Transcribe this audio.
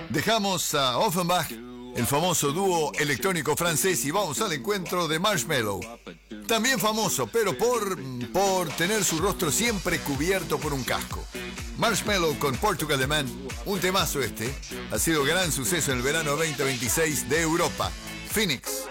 Dejamos a Offenbach, el famoso dúo electrónico francés, y vamos al encuentro de Marshmello. También famoso, pero por tener su rostro siempre cubierto por un casco. Marshmello con Portugal The Man, un temazo este, ha sido gran suceso en el verano 2026 de Europa. Phoenix.